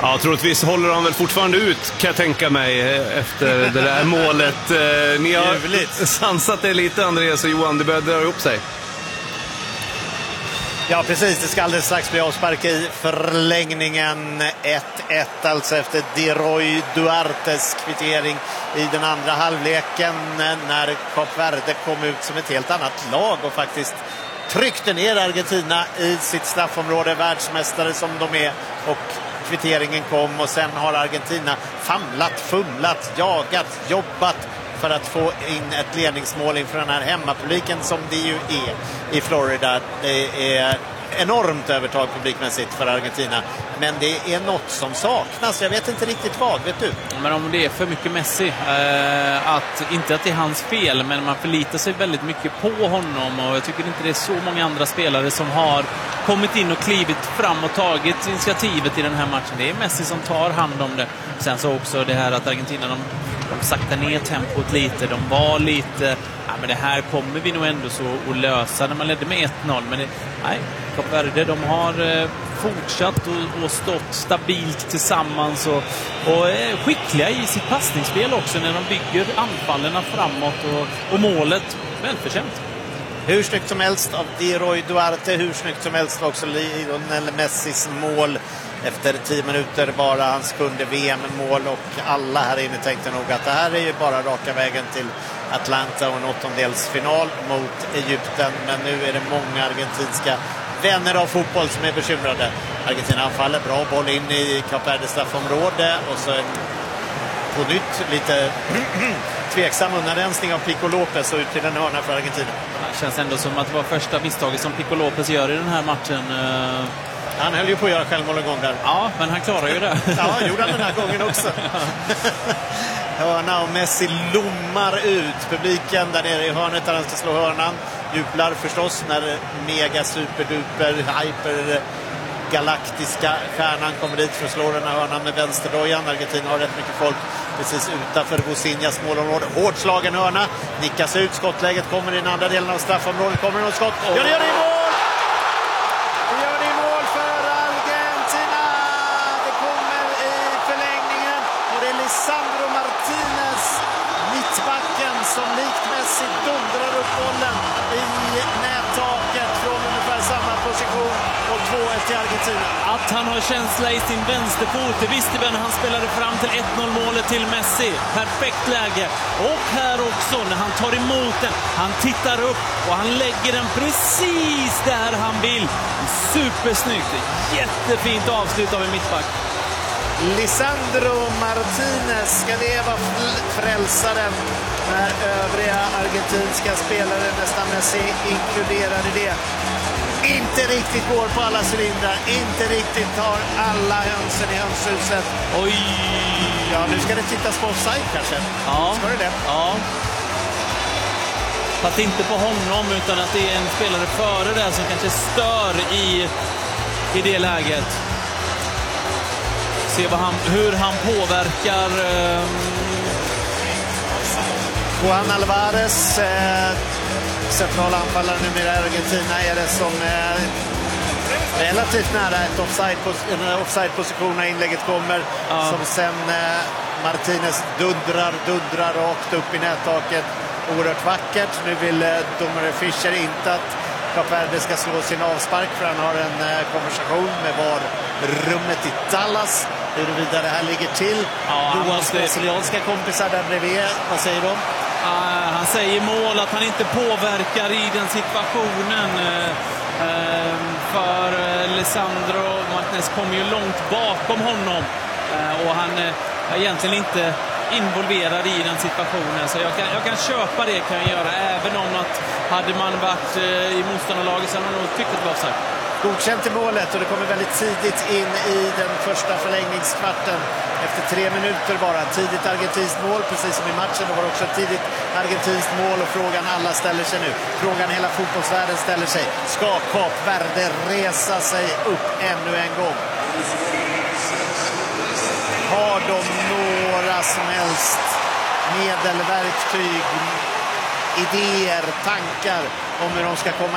Ja, troligtvis håller han väl fortfarande ut, kan jag tänka mig, efter det där målet. Ni har sansat det lite, Andreas och Johan, det börjar dra upp sig. Ja, precis. Det ska alldeles strax bli avspark i förlängningen. 1-1 alltså efter Diroy Duartes kvittering i den andra halvleken, när Kap Verde kom ut som ett helt annat lag och faktiskt tryckte ner Argentina i sitt straffområde, världsmästare som de är, och kvitteringen kom, och sen har Argentina famlat, fumlat, jagat, jobbat för att få in ett ledningsmål inför den här hemmapubliken som det ju är i Florida. Det är enormt övertag publikmässigt för Argentina, men det är något som saknas. Jag vet inte riktigt vad, vet du? Men om det är för mycket Messi, inte att det är hans fel, men man förlitar sig väldigt mycket på honom, och jag tycker inte det är så många andra spelare som har kommit in och klivit fram och tagit initiativet i den här matchen. Det är Messi som tar hand om det. Sen så också det här att Argentina, de saktar ner tempot lite, de var lite, men det här kommer vi nog ändå så att lösa när man ledde med 1-0, men nej, Kap Verde, de har fortsatt och stått stabilt tillsammans och är skickliga i sitt passningsspel också när de bygger anfallerna framåt, och målet välförtjänt. Hur snyggt som helst av Diroy Duarte, hur snyggt som helst också Lionel Messis mål efter 10 minuter bara, hans kunde VM-mål, och alla här inne tänkte nog att det här är ju bara raka vägen till Atlanta och en åttondelsfinal mot Egypten, men nu är det många argentinska vänner av fotboll som är bekymrade. Argentina anfaller, bra boll in i Kap Verdes straffområde, och så på nytt lite tveksam undanrensning av Pico Lopez och ut till en hörna för Argentina. Det känns ändå som att det var första misstaget som Pico Lopez gör i den här matchen. Han höll ju på att göra självmål en gång där. Ja, men han klarar ju det. Ja, gjorde han den här gången också. Hörna, och Messi lommar ut. Publiken där nere i hörnet där han ska slå hörnan jublar förstås när mega superduper hyper galaktiska stjärnan kommer dit för att slå den här hörnan med vänsterdojan. Argentina har rätt mycket folk precis utanför Vozinhas målområde. Hårdslagen hörna, nickas ut, skottläget kommer i den andra delen av straffområdet, kommer det något skott. Ja, det gör det i mål! Det gör det i mål för Argentina! Det kommer i förlängningen, och det är Lisandro Martinez, mittbacken, som likt Messi dundrar upp bollen i nättaket från ungefär samma position, och 2-1 till Argentina. Att han har känsla i sin vänsterfot, det visste vi när han spelade fram till 1-0-målet till Messi. Perfekt läge. Och här också när han tar emot den. Han tittar upp och han lägger den precis där han vill. Supersnyggt. Jättefint avslut av en mittback. Lisandro Martinez, ska det vara frälsaren när övriga argentinska spelare, nästan Messi inkluderade det, inte riktigt går på alla cylindrar, inte riktigt har alla hönsen i hönshuset. Oj! Ja, nu ska det tittas på offside kanske. Ja. Ska det? Ja. Fast inte på honom, utan att det är en spelare före där som kanske stör i det läget. Se hur han påverkar Juan Alvarez, centrala anfallare numera i Argentina, är det som relativt nära ett offside-position när inlägget kommer, som sen Martinez dundrar rakt upp i nättaket. Oerhört vackert. Nu vill domare Fischer inte att Kap Verde ska slå sin avspark, för han har en konversation med VAR-rummet i Dallas huruvida det här ligger till. Johans brasilianska kompisar där bredvid, vad säger de? Han säger mål, att han inte påverkar i den situationen. För Lisandro Martinez kommer ju långt bakom honom, och han är egentligen inte involverad i den situationen, så jag kan köpa det, kan jag göra, även om att hade man varit i motståndarlaget så hade man nog tyckt att det var offside. Godkänt i målet, och det kommer väldigt tidigt in i den första förlängningskvarten. Efter 3 minuter bara. Tidigt argentinskt mål, precis som i matchen. Det var också ett tidigt argentinskt mål, och frågan alla ställer sig nu. Frågan hela fotbollsvärlden ställer sig. Ska Kap Verde resa sig upp ännu en gång? Har de några som helst medelverktyg, idéer, tankar om hur de ska komma